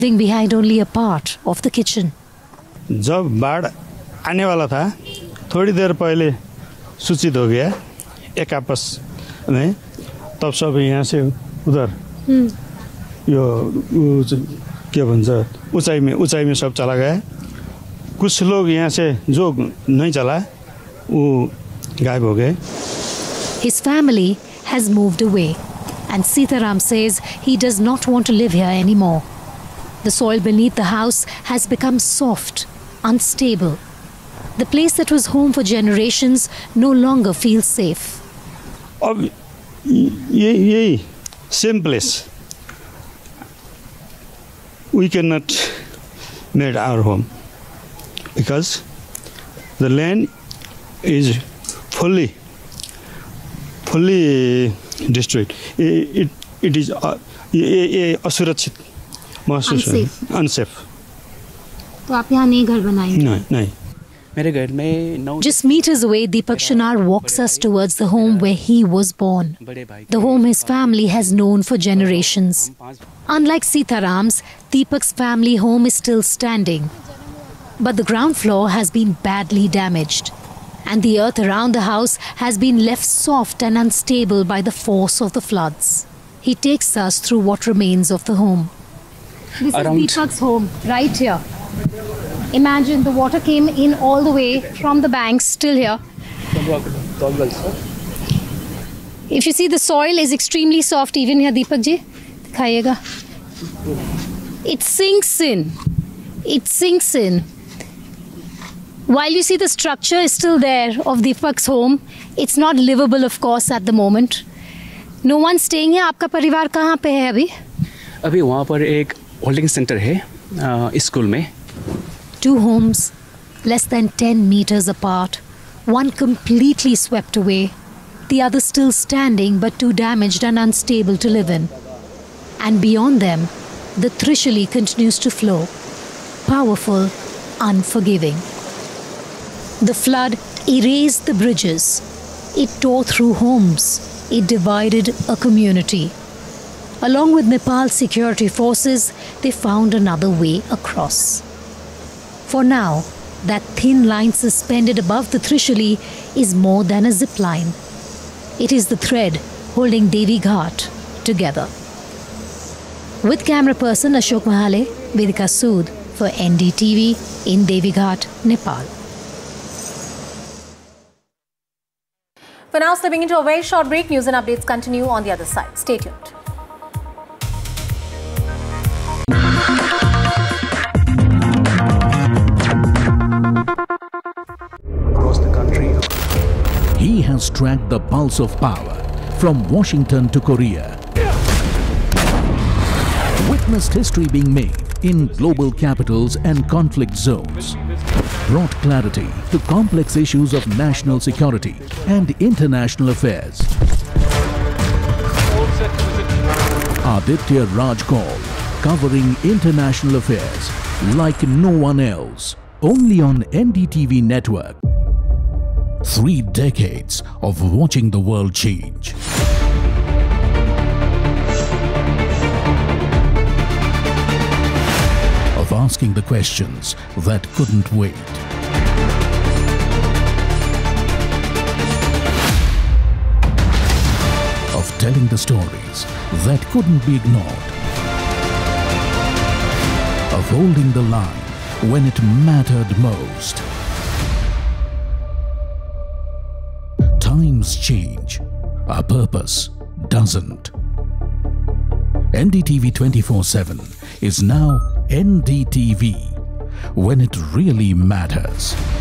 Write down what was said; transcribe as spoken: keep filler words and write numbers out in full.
leaving behind only a part of the kitchen. जब बाढ़ आने वाला था थोड़ी देर पहले सूचित हो गया एक आपस में तब सब यहाँ से उधर यो क्या भन्छ ऊंचाई में ऊंचाई में सब चला गया कुछ लोग यहाँ से जो नहीं चला वो गायब हो गए. His family has moved away and Sitaram says he does not want to live here anymore. The soil beneath the house has become soft, unstable. The place that was home for generations no longer feels safe. अब ये ये same place we cannot make our home because the land is fully fully destroyed. It it, it is uh, ये ये असुरक्षित महसूस है unsafe. तो आप यहाँ नहीं घर बनाएंगे? नहीं नहीं. Just meters away, Deepak Shanar walks us towards the home where he was born. The home his family has known for generations. Unlike Sitaram's, Deepak's family home is still standing. But the ground floor has been badly damaged. And the earth around the house has been left soft and unstable by the force of the floods. He takes us through what remains of the home. This Around is Deepak's home, right here. Imagine the water came in all the way from the banks, still here. If you see, the soil is extremely soft, even here, Deepak ji. Dikhayega. It sinks in. It sinks in. While you see the structure is still there of Deepak's home, it's not livable, of course, at the moment. No one staying here. आपका परिवार कहाँ पे है अभी? अभी वहाँ पर एक होल्डिंग सेंटर है स्कूल में. Two homes, less than ten meters apart, one completely swept away, the other still standing but too damaged and unstable to live in. And beyond them, the Trishuli continues to flow, powerful, unforgiving. The flood erased the bridges, it tore through homes, it divided a community. Along with Nepal's security forces, they found another way across. For now, that thin line suspended above the Trishuli is more than a zip line. It is the thread holding Devi Ghat together. With camera person Ashok Mahale, Vedika Sood for N D T V in Devi Ghat, Nepal. For now, slipping into a very short break, news and updates continue on the other side. Stay tuned. He has tracked the pulse of power from Washington to Korea. Witnessed history being made in global capitals and conflict zones. Brought clarity to complex issues of national security and international affairs. Aditya Raj Kaul, covering international affairs like no one else. Only on N D T V network. Three decades of watching the world change. Of asking the questions that couldn't wait. Of telling the stories that couldn't be ignored. Of holding the line when it mattered most. Times change, our purpose doesn't. N D T V twenty-four seven is now N D T V, when it really matters.